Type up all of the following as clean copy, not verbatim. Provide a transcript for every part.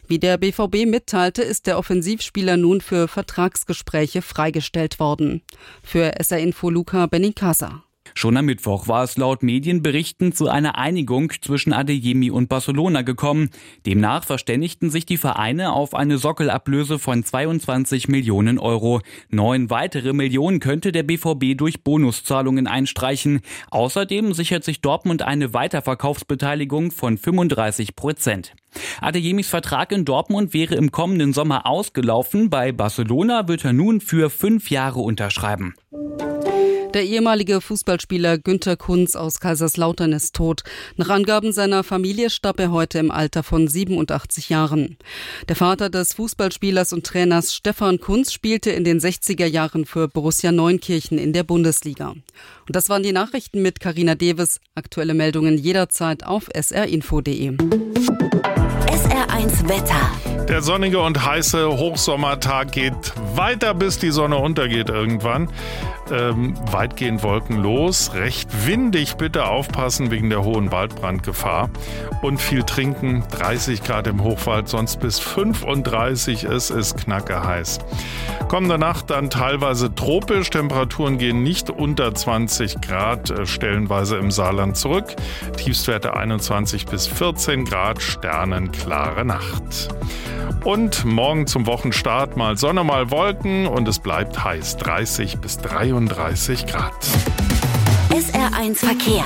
Wie der BVB mitteilte, ist der Offensivspieler nun für Vertragsgespräche freigestellt worden. Für SR Info Luca Benincasa. Schon am Mittwoch war es laut Medienberichten zu einer Einigung zwischen Adeyemi und Barcelona gekommen. Demnach verständigten sich die Vereine auf eine Sockelablöse von 22 Millionen Euro. 9 weitere Millionen könnte der BVB durch Bonuszahlungen einstreichen. Außerdem sichert sich Dortmund eine Weiterverkaufsbeteiligung von 35%. Adeyemis Vertrag in Dortmund wäre im kommenden Sommer ausgelaufen. Bei Barcelona wird er nun für 5 Jahre unterschreiben. Der ehemalige Fußballspieler Günter Kunz aus Kaiserslautern ist tot. Nach Angaben seiner Familie starb er heute im Alter von 87 Jahren. Der Vater des Fußballspielers und Trainers Stefan Kunz spielte in den 60er Jahren für Borussia Neunkirchen in der Bundesliga. Und das waren die Nachrichten mit Carina Deves. Aktuelle Meldungen jederzeit auf srinfo.de. SR1 Wetter. Der sonnige und heiße Hochsommertag geht weiter, bis die Sonne untergeht irgendwann. Weitgehend wolkenlos, recht windig, bitte aufpassen wegen der hohen Waldbrandgefahr. Und viel trinken, 30 Grad im Hochwald, sonst bis 35, es ist knackeheiß. Kommende Nacht dann teilweise tropisch, Temperaturen gehen nicht unter 20 Grad, stellenweise im Saarland zurück. Tiefstwerte 21 bis 14 Grad, sternenklare Nacht. Und morgen zum Wochenstart mal Sonne, mal Wolken und es bleibt heiß, 30 bis 33 Grad. SR1 Verkehr.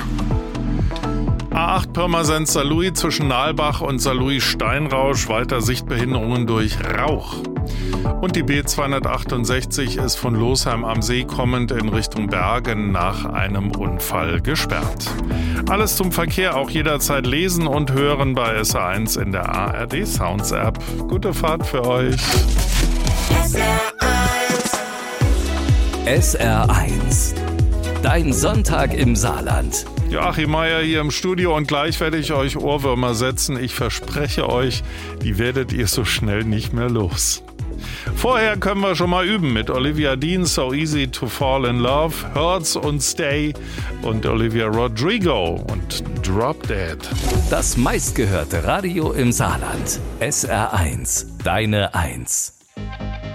A8 Pirmasens Saarlouis zwischen Nalbach und Saarlouis Steinrausch, weiter Sichtbehinderungen durch Rauch. Und die B268 ist von Losheim am See kommend in Richtung Bergen nach einem Unfall gesperrt. Alles zum Verkehr auch jederzeit lesen und hören bei SR1 in der ARD Sounds App. Gute Fahrt für euch. SR1. Dein Sonntag im Saarland. Joachim Meier hier im Studio und gleich werde ich euch Ohrwürmer setzen. Ich verspreche euch, die werdet ihr so schnell nicht mehr los. Vorher können wir schon mal üben mit Olivia Dean, So Easy to Fall in Love, Hurts und Stay und Olivia Rodrigo und Drop Dead. Das meistgehörte Radio im Saarland. SR1, deine 1.